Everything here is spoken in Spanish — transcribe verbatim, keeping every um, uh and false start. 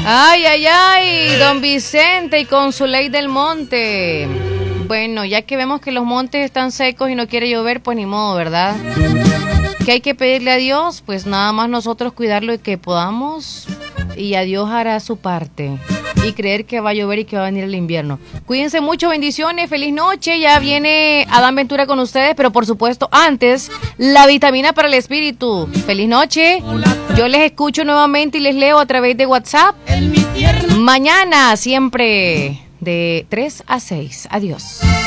Ay, ay, ay, don Vicente y con su ley del monte. Bueno, ya que vemos que los montes están secos y no quiere llover, pues ni modo, ¿verdad? ¿Qué hay que pedirle a Dios? Pues nada más nosotros cuidar lo que podamos y a Dios hará su parte. Y creer que va a llover y que va a venir el invierno. Cuídense mucho, bendiciones, feliz noche. Ya viene Adán Ventura con ustedes, pero por supuesto antes, la vitamina para el espíritu. Feliz noche. Yo les escucho nuevamente y les leo a través de WhatsApp. Mañana siempre de tres a seis. Adiós.